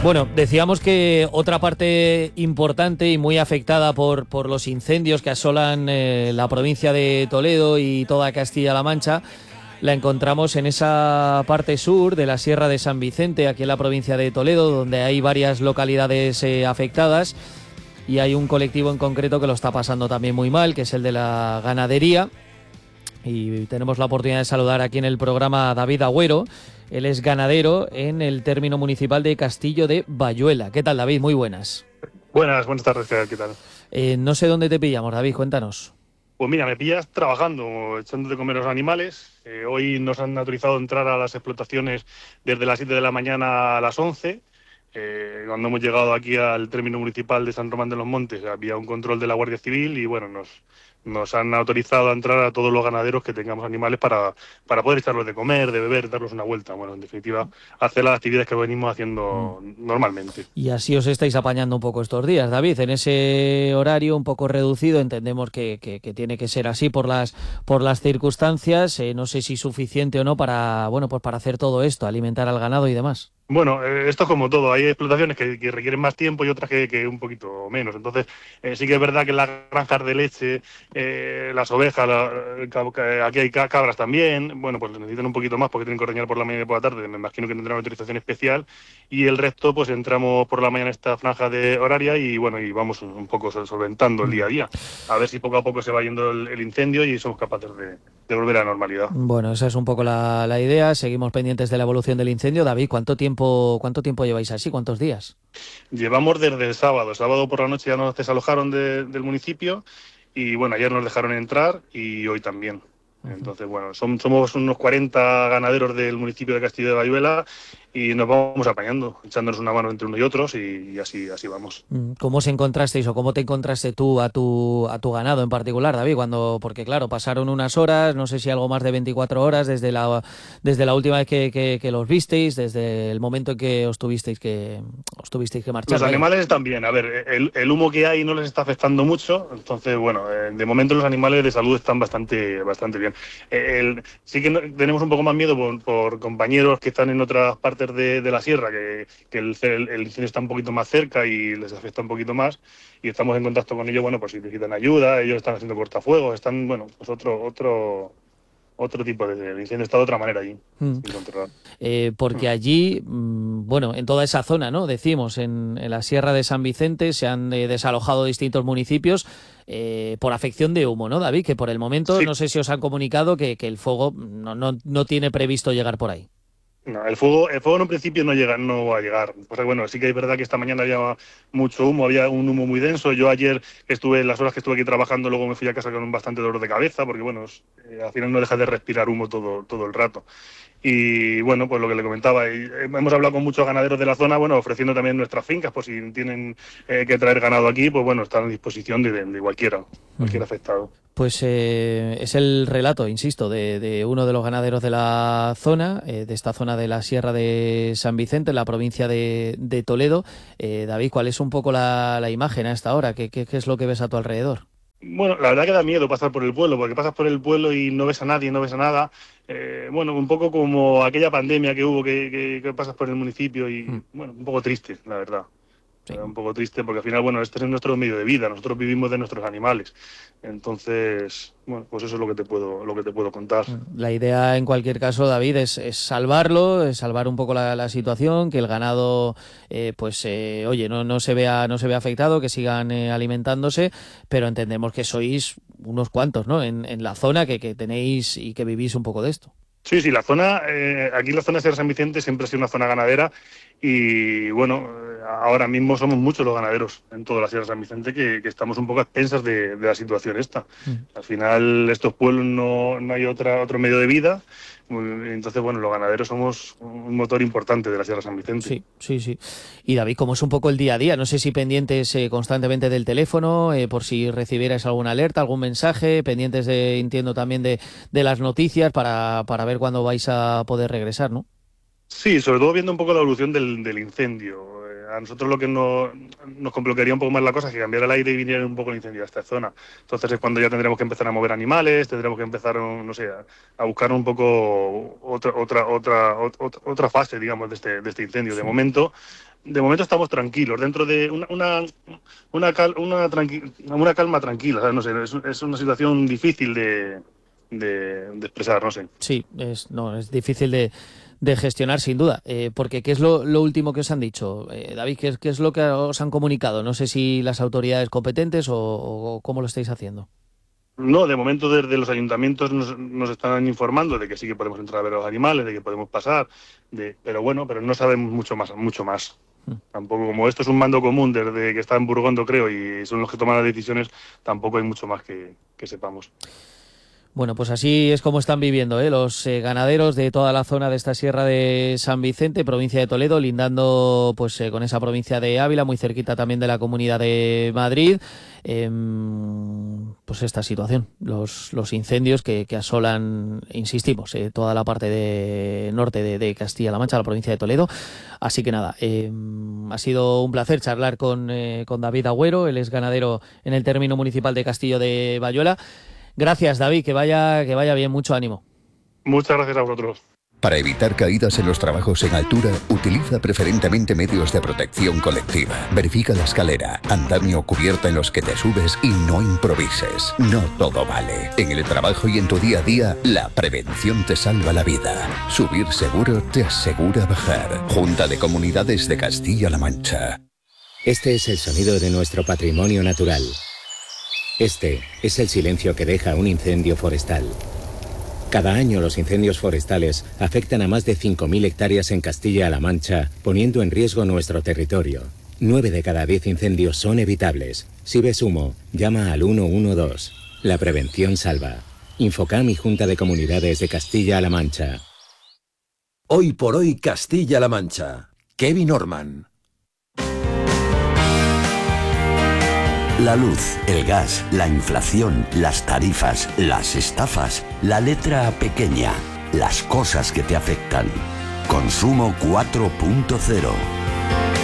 Bueno, decíamos que otra parte importante y muy afectada por los incendios que asolan la provincia de Toledo y toda Castilla-La Mancha la encontramos en esa parte sur de la Sierra de San Vicente, aquí en la provincia de Toledo, donde hay varias localidades afectadas y hay un colectivo en concreto que lo está pasando también muy mal, que es el de la ganadería. Y tenemos la oportunidad de saludar aquí en el programa a David Agüero. Él es ganadero en el término municipal de Castillo de Bayuela. ¿Qué tal, David? Muy buenas. Buenas tardes, ¿qué tal? No sé dónde te pillamos, David, cuéntanos. Pues mira, me pillas trabajando, echando de comer a los animales. Hoy nos han autorizado entrar a las explotaciones desde las 7 de la mañana a las 11. Cuando hemos llegado aquí al término municipal de San Román de los Montes había un control de la Guardia Civil y bueno, nos han autorizado a entrar a todos los ganaderos que tengamos animales para poder echarlos de comer, de beber, darlos una vuelta. Bueno, en definitiva, hacer las actividades que venimos haciendo normalmente. Y así os estáis apañando un poco estos días, David, en ese horario un poco reducido. Entendemos que tiene que ser así por las circunstancias. No sé si suficiente o no para hacer todo esto, alimentar al ganado y demás. Bueno, esto es como todo. Hay explotaciones que requieren más tiempo y otras que un poquito menos. Entonces, sí que es verdad que las granjas de leche, las ovejas, aquí hay cabras también, bueno, pues necesitan un poquito más porque tienen que ordeñar por la mañana y por la tarde. Me imagino que tendrán una autorización especial. Y el resto, pues entramos por la mañana en esta franja de horaria y bueno, y vamos un poco solventando el día a día. A ver si poco a poco se va yendo el incendio y somos capaces de volver a la normalidad. Bueno, esa es un poco la idea. Seguimos pendientes de la evolución del incendio. David, ¿cuánto tiempo lleváis así? ¿Cuántos días? Llevamos desde el sábado. Sábado por la noche ya nos desalojaron del municipio y bueno, ayer nos dejaron entrar y hoy también. Entonces, bueno, somos unos 40 ganaderos del municipio de Castillo de Bayuela y nos vamos apañando, echándonos una mano entre unos y otros y así vamos. ¿Cómo os encontrasteis o cómo te encontraste tú a tu ganado en particular, David? Porque claro, pasaron unas horas, no sé si algo más de 24 horas desde la última vez que los visteis, desde el momento en que os tuvisteis que marchar. Los animales están bien. A ver, el humo que hay no les está afectando mucho, entonces, bueno, de momento los animales de salud están bastante bien. Sí que tenemos un poco más miedo por compañeros que están en otras partes de la sierra, que el incendio está un poquito más cerca y les afecta un poquito más, y estamos en contacto con ellos, bueno, pues si necesitan ayuda, ellos están haciendo cortafuegos, están, bueno, pues otro tipo de incendio, está de otra manera allí, sin controlar. Porque allí, bueno, en toda esa zona, ¿no? Decimos, en la Sierra de San Vicente se han desalojado distintos municipios por afección de humo, ¿no, David? Que por el momento, sí. No sé si os han comunicado que el fuego no tiene previsto llegar por ahí. No, el fuego en un principio no va a llegar. Pues bueno, sí que es verdad que esta mañana había mucho humo, había un humo muy denso. Yo ayer las horas que estuve aquí trabajando, luego me fui a casa con un bastante dolor de cabeza, porque bueno, al final no dejas de respirar humo todo el rato. Y bueno, pues lo que le comentaba, hemos hablado con muchos ganaderos de la zona, bueno, ofreciendo también nuestras fincas, por si tienen que traer ganado aquí, pues bueno, están a disposición de cualquier afectado. Pues es el relato, insisto, de uno de los ganaderos de la zona, de esta zona de la Sierra de San Vicente, en la provincia de Toledo. David, ¿cuál es un poco la imagen a esta hora? ¿Qué es lo que ves a tu alrededor? Bueno, la verdad que da miedo pasar por el pueblo, porque pasas por el pueblo y no ves a nadie, no ves a nada. Bueno, un poco como aquella pandemia que hubo, que pasas por el municipio y, bueno, un poco triste, la verdad. Sí. Un poco triste porque al final, bueno, este es nuestro medio de vida, nosotros vivimos de nuestros animales. Entonces, bueno, pues eso es lo que te puedo contar. La idea, en cualquier caso, David, es salvarlo, es salvar un poco la situación, que el ganado, oye, no se vea afectado, que sigan alimentándose, pero entendemos que sois unos cuantos, ¿no? En la zona que tenéis y que vivís un poco de esto. Sí, la zona, aquí la zona de Sierra San Vicente siempre ha sido una zona ganadera y bueno, ahora mismo somos muchos los ganaderos en toda la Sierra San Vicente que estamos un poco a expensas de la situación esta. Al final estos pueblos no hay otro medio de vida, entonces bueno, los ganaderos somos un motor importante de la Sierra San Vicente. Sí. Y David, ¿cómo es un poco el día a día? No sé si pendientes constantemente del teléfono, por si recibierais alguna alerta, algún mensaje, pendientes entiendo también de las noticias para ver cuándo vais a poder regresar, ¿no? Sí, sobre todo viendo un poco la evolución del incendio. A nosotros lo que nos complicaría un poco más la cosa es que cambiara el aire y viniera un poco el incendio a esta zona. Entonces es cuando ya tendremos que empezar a mover animales, tendremos que empezar, no sé, a buscar un poco otra fase, digamos, de este incendio. Sí. De momento, de momento estamos tranquilos, dentro de una calma tranquila, ¿sabes? No sé, es una situación difícil de expresar, no sé. Sí, es difícil de gestionar sin duda, porque ¿qué es lo último que os han dicho? David, ¿qué es lo que os han comunicado? No sé si las autoridades competentes o cómo lo estáis haciendo. No, de momento desde los ayuntamientos nos están informando de que sí que podemos entrar a ver a los animales, de que podemos pasar, pero no sabemos mucho más, mucho más. Tampoco, como esto es un mando común desde que está en Burgondo, creo, y son los que toman las decisiones, tampoco hay mucho más que sepamos. Bueno, pues así es como están viviendo los ganaderos de toda la zona de esta Sierra de San Vicente, provincia de Toledo, lindando pues con esa provincia de Ávila, muy cerquita también de la Comunidad de Madrid. Pues esta situación, los incendios que asolan, insistimos, toda la parte de norte de Castilla-La Mancha, la provincia de Toledo. Así que nada, ha sido un placer charlar con David Agüero, él es ganadero en el término municipal de Castillo de Bayuela. Gracias, David, que vaya bien, mucho ánimo. Muchas gracias a vosotros. Para evitar caídas en los trabajos en altura, utiliza preferentemente medios de protección colectiva. Verifica la escalera, andamio o cubierta en los que te subes y no improvises. No todo vale. En el trabajo y en tu día a día, la prevención te salva la vida. Subir seguro te asegura bajar. Junta de Comunidades de Castilla-La Mancha. Este es el sonido de nuestro patrimonio natural. Este es el silencio que deja un incendio forestal. Cada año los incendios forestales afectan a más de 5.000 hectáreas en Castilla-La Mancha, poniendo en riesgo nuestro territorio. 9 de cada 10 incendios son evitables. Si ves humo, llama al 112. La prevención salva. Infocam y Junta de Comunidades de Castilla-La Mancha. Hoy por hoy Castilla-La Mancha. Kevin Orman. La luz, el gas, la inflación, las tarifas, las estafas, la letra pequeña, las cosas que te afectan. Consumo 4.0.